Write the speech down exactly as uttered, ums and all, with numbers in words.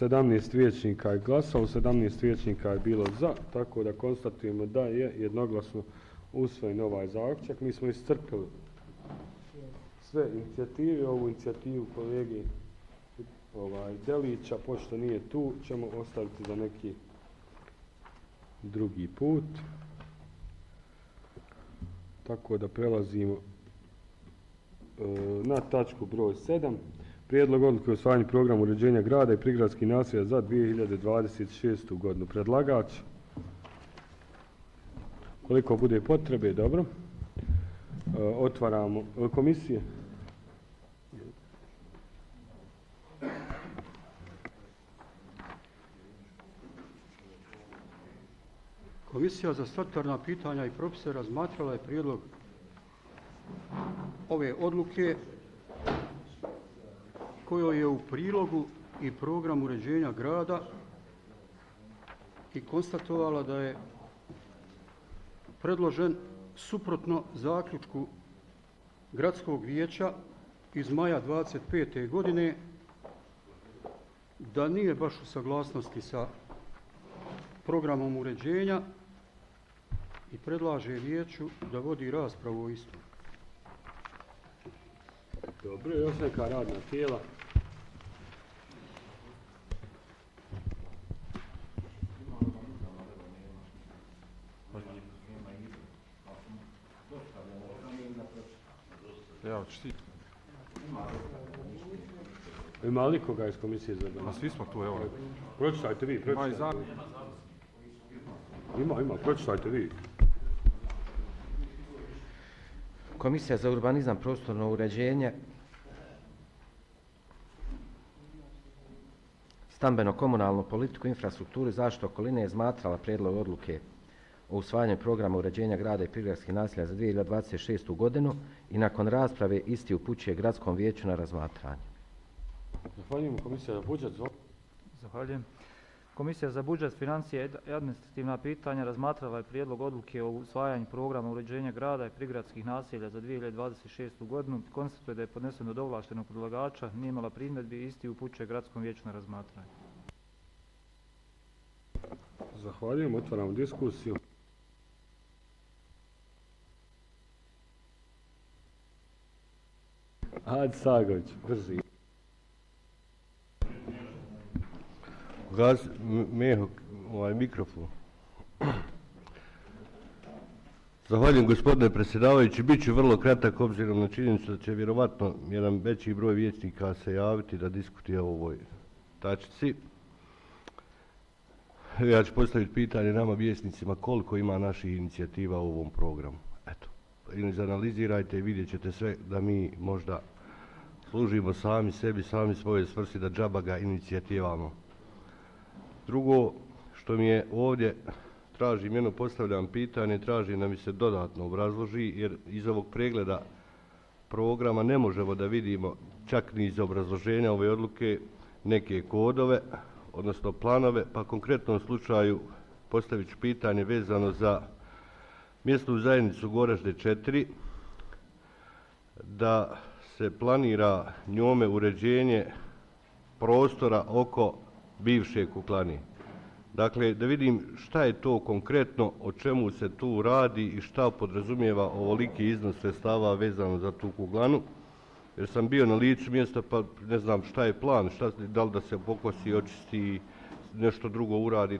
sedamnaest vijećnika je glasalo, sedamnaest vijećnika je bilo za, tako da konstatujemo da je jednoglasno usvojen ovaj zaključak. Mi smo iscrpili sve inicijative, ovu inicijativu kolegi ovaj, Delića, pošto nije tu, ćemo ostaviti za neki drugi put. Tako da prelazimo e, na tačku broj sedam. Prijedlog odluke o usvajanju programa uređenja grada i prigradskih naselja za dvije hiljade dvadeset šestu godinu. Predlagač, koliko bude potrebe, dobro. E, otvaramo e, komisije. Komisija za statutarna pitanja i propise razmatrala je prijedlog ove odluke kojoj je u prilogu i program uređenja grada i konstatovala da je predložen suprotno zaključku gradskog vijeća iz maja dvadeset pete godine, da nije baš u saglasnosti sa programom uređenja i predlaže vijeću da vodi raspravu o istom. Dobro, još neka radna tijela. Ja, čiti. Ima li koga iz komisije za A svi smo tu, evo. Pročitajte vi, pročitajte. Ima, ima, pročitajte vi. Komisija za urbanizam, prostorno uređenje, stambeno-komunalnu politiku, infrastrukturu i zaštitu okoline je razmatrala prijedlog odluke o usvajanju programa uređenja grada i prigradskih naselja za dvije hiljade dvadeset šestu godinu i nakon rasprave isti upućuje gradskom vijeću na razmatranje. Zahvaljujemo Komisija za budžet. Zahvaljujem. Komisija za budžet, financije i administrativna pitanja razmatrala je prijedlog odluke o usvajanju programa uređenja grada i prigradskih naselja za dvije hiljade dvadeset šestu godinu. Konstatuje da je podnesen od ovlaštenog predlagača, nije imala primjedbi i isti upućuje gradskom vijeću na razmatranje. Zahvaljujem, otvaramo diskusiju. Hajde Sagović, brzi. Gaz, Meho, ovaj mikrofon. Zahvaljujem gospodine predsjedavajući, bit ću vrlo kratak obzirom na činjenicu da će vjerovatno jedan veći broj vijećnika se javiti da diskutuje o ovoj tačici. Ja ću postaviti pitanje nama vijećnicima koliko ima naših inicijativa u ovom programu. Eto, izanalizirajte i vidjet ćete sve da mi možda služimo sami sebi, sami svoje svrsi, da džaba ga inicijativamo. Drugo, što mi je ovdje, tražim jedno postavljam pitanje, tražim da mi se dodatno obrazloži, jer iz ovog pregleda programa ne možemo da vidimo čak ni iz obrazloženja ove odluke neke kodove, odnosno planove, pa konkretnom slučaju postavit ću pitanje vezano za mjesnu zajednicu Goražde četiri, da se planira njome uređenje prostora oko bivše Kuklani. Dakle, da vidim šta je to konkretno, o čemu se tu radi i šta podrazumijeva ovoliki iznos sredstava vezano za tu Kuglanu. Jer sam bio na licu mjesta pa ne znam šta je plan, šta, da li da se pokosi, očisti, nešto drugo uradi,